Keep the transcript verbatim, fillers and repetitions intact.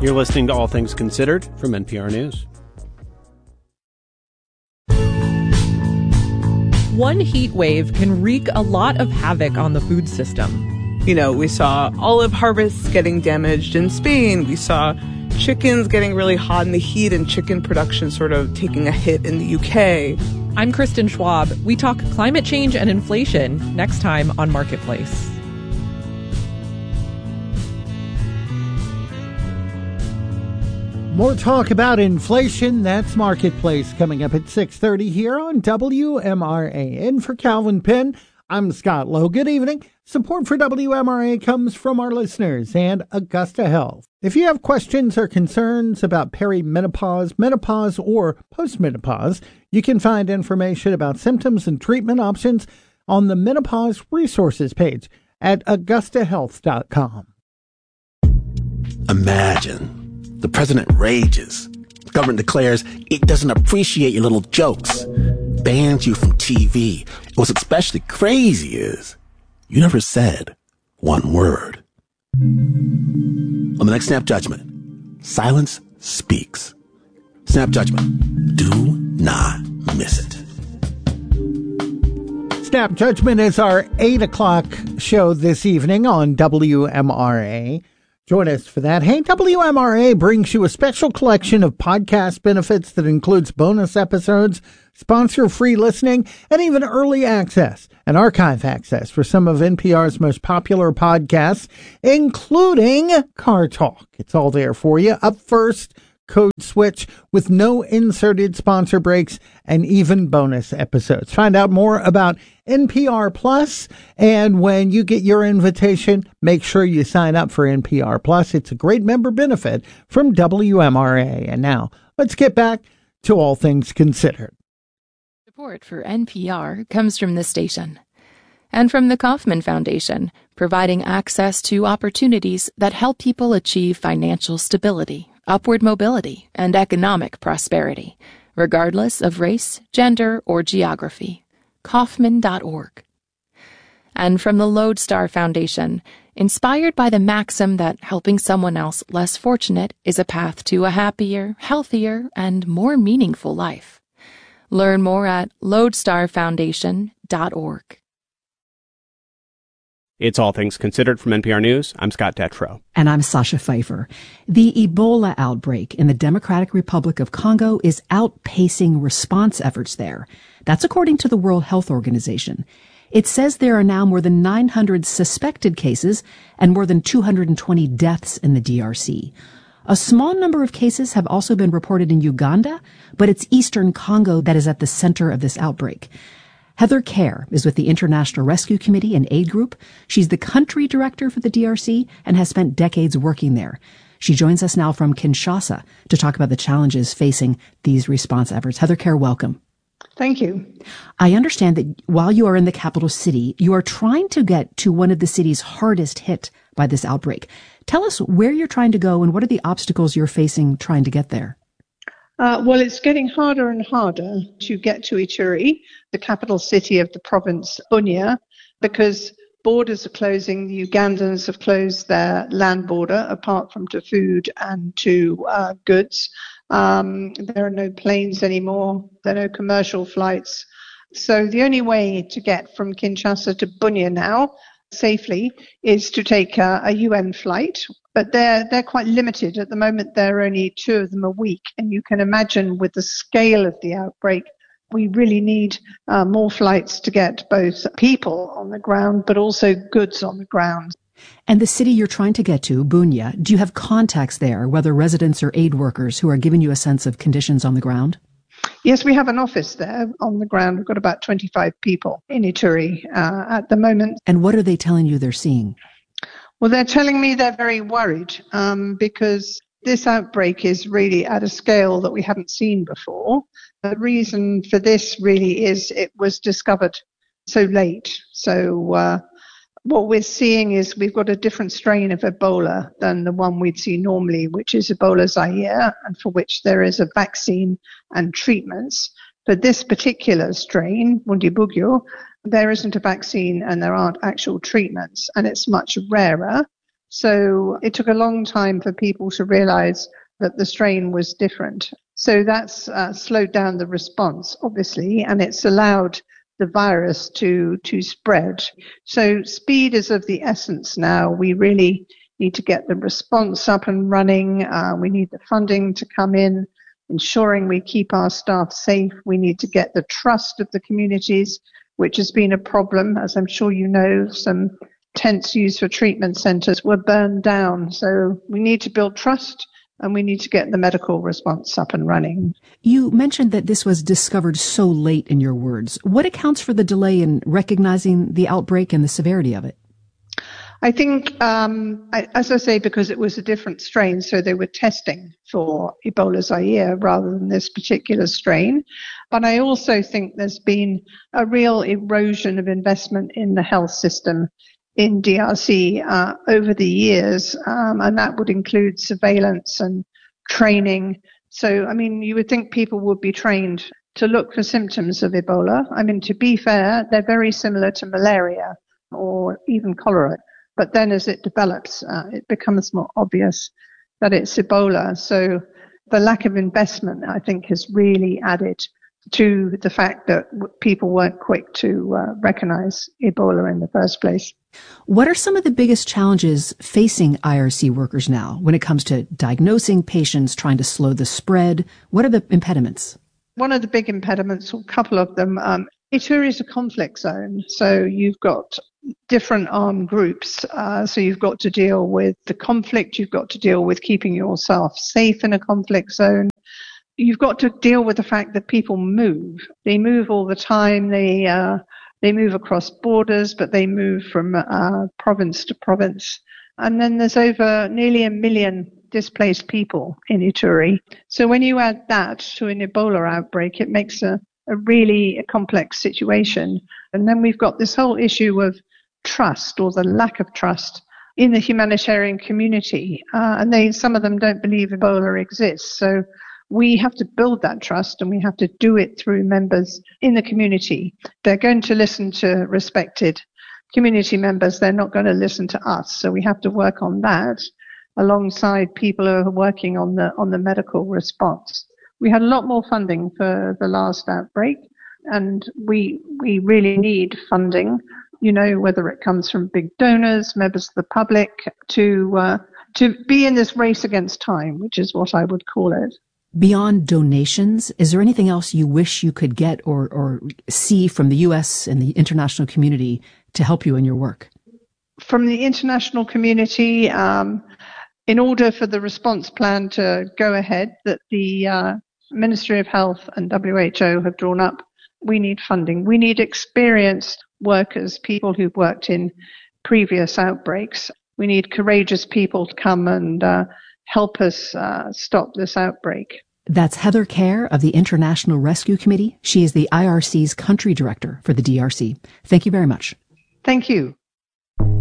You're listening to All Things Considered from N P R News. One heat wave can wreak a lot of havoc on the food system. You know, we saw olive harvests getting damaged in Spain. We saw chickens getting really hot in the heat and chicken production sort of taking a hit in the U K. I'm Kristen Schwab. We talk climate change and inflation next time on Marketplace. More talk about inflation. That's Marketplace coming up at six thirty here on W M R A. And for Calvin Penn, I'm Scott Lowe. Good evening. Support for W M R A comes from our listeners and Augusta Health. If you have questions or concerns about perimenopause, menopause, or postmenopause, you can find information about symptoms and treatment options on the Menopause Resources page at augusta health dot com. Imagine. The president rages. The government declares it doesn't appreciate your little jokes. Bans you from T V. What's especially crazy is you never said one word. On the next Snap Judgment, silence speaks. Snap Judgment. Do not miss it. Snap Judgment is our eight o'clock show this evening on W M R A. Join us for that. Hey, W M R A brings you a special collection of podcast benefits that includes bonus episodes, sponsor-free listening, and even early access and archive access for some of N P R's most popular podcasts, including Car Talk. It's all there for you. Up first, Code Switch with no inserted sponsor breaks and even bonus episodes. Find out more about N P R Plus, and when you get your invitation, make sure you sign up for N P R Plus. It's a great member benefit from W M R A. And now, let's get back to All Things Considered. Support for N P R comes from this station and from the Kauffman Foundation, providing access to opportunities that help people achieve financial stability, upward mobility, and economic prosperity, regardless of race, gender, or geography. Kauffman dot org. And from the Lodestar Foundation, inspired by the maxim that helping someone else less fortunate is a path to a happier, healthier, and more meaningful life. Learn more at lodestar foundation dot org. It's All Things Considered from N P R News. I'm Scott Detrow. And I'm Sasha Pfeiffer. The Ebola outbreak in the Democratic Republic of Congo is outpacing response efforts there. That's according to the World Health Organization. It says there are now more than nine hundred suspected cases and more than two hundred twenty deaths in the D R C. A small number of cases have also been reported in Uganda, but it's eastern Congo that is at the center of this outbreak. Heather Kerr is with the International Rescue Committee and Aid Group. She's the country director for the D R C and has spent decades working there. She joins us now from Kinshasa to talk about the challenges facing these response efforts. Heather Kerr, welcome. Thank you. I understand that while you are in the capital city, you are trying to get to one of the cities hardest hit by this outbreak. Tell us where you're trying to go and what are the obstacles you're facing trying to get there? Uh, well, it's getting harder and harder to get to Ituri, the capital city of the province Bunia, because borders are closing. The Ugandans have closed their land border, apart from to food and to uh, goods. Um, there are no planes anymore. There are no commercial flights. So the only way to get from Kinshasa to Bunia now safely is to take a, a U N flight, but they're they're quite limited. At the moment, there are only two of them a week, and you can imagine with the scale of the outbreak, we really need uh, more flights to get both people on the ground, but also goods on the ground. And the city you're trying to get to, Bunia, do you have contacts there, whether residents or aid workers, who are giving you a sense of conditions on the ground? Yes, we have an office there on the ground. We've got about twenty-five people in Ituri uh, at the moment. And what are they telling you they're seeing? Well, they're telling me they're very worried um, because this outbreak is really at a scale that we haven't seen before. The reason for this really is it was discovered so late. So uh, what we're seeing is we've got a different strain of Ebola than the one we'd see normally, which is Ebola Zaire, and for which there is a vaccine and treatments. For this particular strain, Bundibugyo, there isn't a vaccine and there aren't actual treatments, and it's much rarer. So it took a long time for people to realize that the strain was different. So that's uh, slowed down the response, obviously, and it's allowed the virus to, to spread. So speed is of the essence now. We really need to get the response up and running. Uh, we need the funding to come in, ensuring we keep our staff safe. We need to get the trust of the communities, which has been a problem. As I'm sure you know, some tents used for treatment centres were burned down. So we need to build trust, and we need to get the medical response up and running. You mentioned that this was discovered so late in your words. What accounts for the delay in recognizing the outbreak and the severity of it? I think, um, I, as I say, because it was a different strain, so they were testing for Ebola Zaire rather than this particular strain. But I also think there's been a real erosion of investment in the health system in D R C uh, over the years, um, and that would include surveillance and training. So, I mean, you would think people would be trained to look for symptoms of Ebola. I mean, to be fair, they're very similar to malaria or even cholera. But then as it develops, uh, it becomes more obvious that it's Ebola. So the lack of investment, I think, has really added to the fact that people weren't quick to uh, recognize Ebola in the first place. What are some of the biggest challenges facing I R C workers now when it comes to diagnosing patients, trying to slow the spread? What are the impediments? One of the big impediments, or a couple of them, um, Ituri is a conflict zone. So you've got different armed groups. Uh, so you've got to deal with the conflict. You've got to deal with keeping yourself safe in a conflict zone. You've got to deal with the fact that people move. They move all the time. They uh, they move across borders, but they move from uh, province to province. And then there's over nearly a million displaced people in Ituri. So when you add that to an Ebola outbreak, it makes a, a really a complex situation. And then we've got this whole issue of trust, or the lack of trust, in the humanitarian community. Uh, and they, some of them don't believe Ebola exists. So we have to build that trust, and we have to do it through members in the community. They're going to listen to respected community members. They're not going to listen to us. So we have to work on that alongside people who are working on the on the medical response. We had a lot more funding for the last outbreak, and we we really need funding, you know, whether it comes from big donors, members of the public, to uh, to be in this race against time, which is what I would call it. Beyond donations, is there anything else you wish you could get or, or see from the U S and the international community to help you in your work? From the international community, um, in order for the response plan to go ahead that the uh, Ministry of Health and W H O have drawn up, we need funding. We need experienced workers, people who've worked in previous outbreaks. We need courageous people to come and uh, help us uh, stop this outbreak. That's Heather Kerr of the International Rescue Committee. She is the I R C's country director for the D R C. Thank you very much. Thank you.